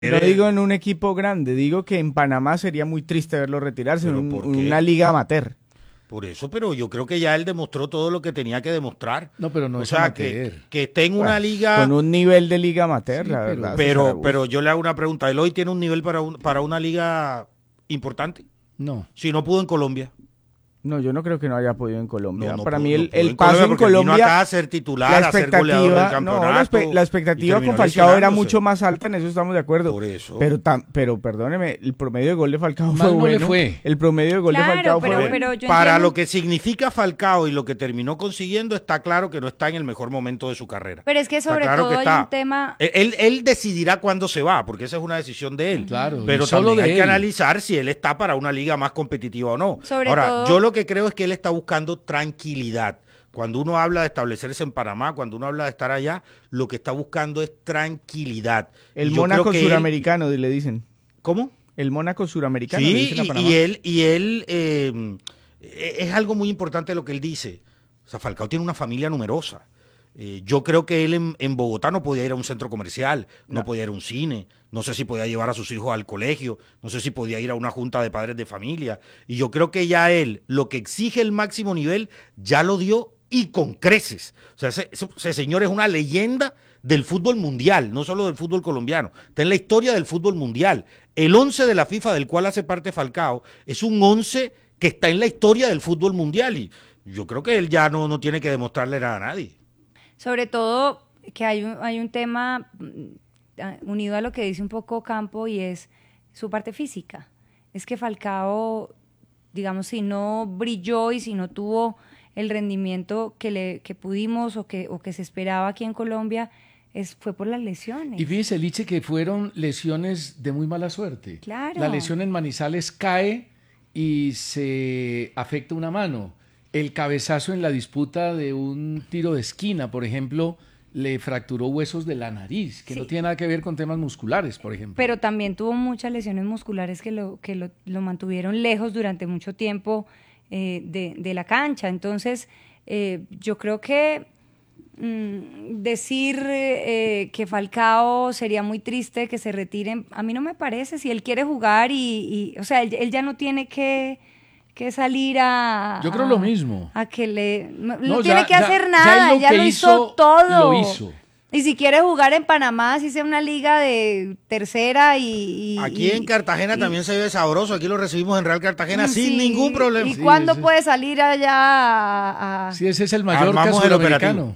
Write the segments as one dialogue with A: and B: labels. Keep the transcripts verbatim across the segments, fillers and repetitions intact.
A: No digo en un equipo grande, digo que en Panamá sería muy triste verlo retirarse en un- una liga amateur.
B: Por eso, pero yo creo que ya él demostró todo lo que tenía que demostrar.
C: No, pero no
B: O
C: es
B: sea,
C: amateur.
B: que, que esté en una
A: Pues,
B: liga...
A: con un nivel de liga amateur,
C: Sí,
A: la
C: pero-
A: verdad. César
B: Pero,
A: Augusto.
B: pero yo le hago una pregunta. ¿Él hoy tiene un nivel para, un, para una liga importante?
C: No.
B: Si no pudo en Colombia.
A: No, yo no creo que no haya podido en Colombia.
B: No, no
A: Para
B: pudo-
A: mí
B: no
A: el,
B: pudo
A: el
B: en
A: paso en
B: porque vino
A: Colombia,
B: acá a ser titular,
A: la
B: a ser goleador del
A: expectativa, no,
B: campeonato.
A: la, espe- la
B: y
A: expectativa
B: terminó
A: con Falcao era
B: lesionándose.
A: mucho más alta, en eso estamos de acuerdo.
B: Por eso.
A: Pero, tam- pero perdóneme, el promedio de gol de Falcao
C: Mal
A: fue
C: no le
A: bueno.
C: fue.
A: El promedio de gol
D: Claro,
A: de Falcao
D: pero-
A: fue bueno.
D: pero yo
B: Para
D: entiendo-
B: lo que significa Falcao y lo que terminó consiguiendo, está claro que no está en el mejor momento de su carrera.
D: Pero es que
B: Está
D: sobre
B: claro
D: todo
B: que
D: hay
B: está.
D: un tema...
B: Él, él- él decidirá cuándo se va, porque esa es una decisión de él.
C: Claro,
B: Pero
C: y solo
B: también
C: de
B: hay que
C: él.
B: analizar si él está para una liga más competitiva o no.
D: Sobre
B: Ahora,
D: todo-
B: yo lo que creo es que él está buscando tranquilidad. Cuando uno habla de establecerse en Panamá, cuando uno habla de estar allá, lo que está buscando es tranquilidad.
A: El
B: Y yo
A: Mónaco
B: creo que él-
A: suramericano, le dicen.
B: ¿Cómo?
A: El Mónaco suramericano, le
B: Sí,
A: dicen a
B: y,
A: Panamá.
B: y él, y él eh, e- es algo muy importante lo que él dice. O sea, Falcao tiene una familia numerosa. Eh, yo creo que él en, en Bogotá no podía ir a un centro comercial, no.
A: No.
B: podía ir a un cine, no sé si podía llevar a sus hijos al colegio, no sé si podía ir a una junta de padres de familia. Y yo creo que ya él, lo que exige el máximo nivel, ya lo dio y con creces. O sea, ese, ese- ese señor es una leyenda del fútbol mundial, no solo del fútbol colombiano. Está en la historia del fútbol mundial. El once de la FIFA, del cual hace parte Falcao, es un once que está en la historia del fútbol mundial. Y yo creo que él ya no, no tiene que demostrarle nada a nadie.
D: Sobre todo que hay un, hay un tema mm, ah, unido a lo que dice un poco Campo y es su parte física. Es que Falcao, digamos, si no brilló y si no tuvo el rendimiento que, le, que pudimos o que, o que se esperaba aquí en Colombia, es, fue por las lesiones.
C: Y fíjese, Liche, que fueron lesiones de muy mala suerte.
D: Claro.
C: La lesión en Manizales cae y se afecta una mano. El cabezazo en la disputa de un tiro de esquina, por ejemplo, le fracturó huesos de la nariz, que
D: Sí.
C: no tiene nada que ver con temas musculares, por ejemplo.
D: Pero también tuvo muchas lesiones musculares que lo, que lo, lo mantuvieron lejos durante mucho tiempo eh, de, de la cancha. Entonces, eh, yo creo que mm, decir eh, que Falcao sería muy triste que se retiren, a mí no me parece. Si él quiere jugar y, y o sea, él, él ya no tiene que, que salir a...
C: Yo creo
D: a-
C: lo mismo.
D: A que le... No,
C: No,
D: no
C: ya-
D: tiene que
C: ya-
D: hacer
C: ya
D: nada,
C: él lo
D: ya
C: que
D: lo hizo,
C: hizo,
D: todo.
C: lo hizo.
D: Y si quiere jugar en Panamá, si sea una liga de tercera y... y-
B: Aquí
D: y-
B: en Cartagena
D: y-
B: también se ve sabroso. Aquí lo recibimos en Real Cartagena
D: Sí,
B: sin ningún problema.
D: ¿Y
C: Sí,
D: cuándo
C: sí.
D: puede salir allá a...? a-
C: Sí, ese es el Mallorca
B: Armamos el
C: suramericano.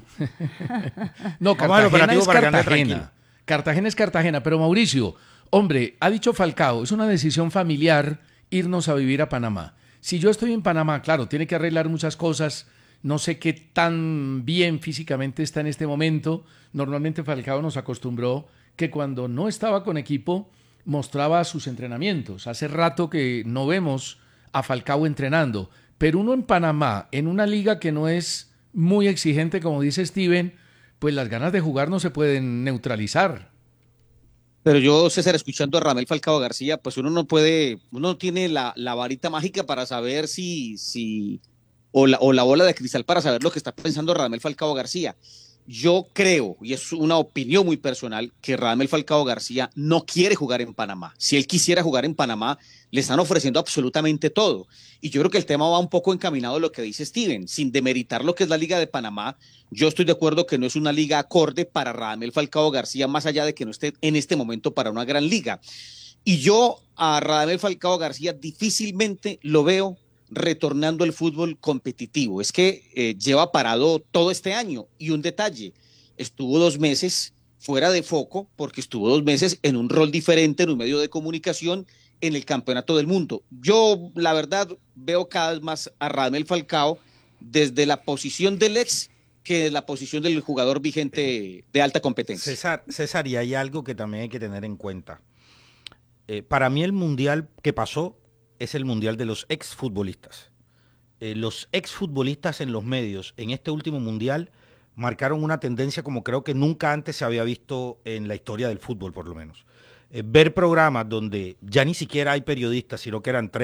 C: no,
B: Vamos al
C: Cartagena
B: operativo
C: es
B: para que ande
C: Cartagena.
B: tranquilo.
C: Cartagena es Cartagena, pero Mauricio, hombre, ha dicho Falcao, es una decisión familiar irnos a vivir a Panamá. Si yo estoy en Panamá, claro, tiene que arreglar muchas cosas, no sé qué tan bien físicamente está en este momento. Normalmente Falcao nos acostumbró que cuando no estaba con equipo mostraba sus entrenamientos. Hace rato que no vemos a Falcao entrenando, pero uno en Panamá, en una liga que no es muy exigente, como dice Steven, pues las ganas de jugar no se pueden neutralizar.
E: Pero yo, César, escuchando a Radamel Falcao García, pues uno no puede, uno no tiene la, la varita mágica para saber si, si o, la, o la bola de cristal para saber lo que está pensando Radamel Falcao García. Yo creo, y es una opinión muy personal, que Radamel Falcao García no quiere jugar en Panamá. Si él quisiera jugar en Panamá, le están ofreciendo absolutamente todo. Y yo creo que el tema va un poco encaminado a lo que dice Steven, sin demeritar lo que es la Liga de Panamá. Yo estoy de acuerdo que no es una liga acorde para Radamel Falcao García, más allá de que no esté en este momento para una gran liga. Y yo a Radamel Falcao García difícilmente lo veo retornando al fútbol competitivo. Es que eh, lleva parado todo este año. Y un detalle, estuvo dos meses fuera de foco porque estuvo dos meses en un rol diferente en un medio de comunicación en el Campeonato del Mundo. Yo, la verdad, veo cada vez más a Radamel Falcao desde la posición del ex que la posición del jugador vigente de alta competencia.
B: César, César, y hay algo que también hay que tener en cuenta. Eh, para mí el mundial que pasó es el mundial de los exfutbolistas. Eh, los exfutbolistas en los medios en este último mundial marcaron una tendencia como creo que nunca antes se había visto en la historia del fútbol, por lo menos. Eh, ver programas donde ya ni siquiera hay periodistas, sino que eran tres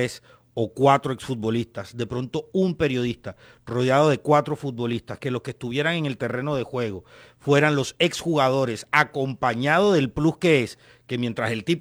B: o cuatro exfutbolistas, de pronto un periodista rodeado de cuatro futbolistas, que los que estuvieran en el terreno de juego fueran los exjugadores, acompañado del plus que es que mientras el tipo